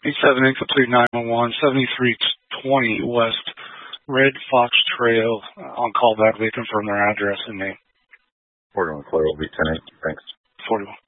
87 complete 911, 7320 West Red Fox Trail. On call back, they confirm their address and name. 41 Fleur will be 10-8. Thanks. 41.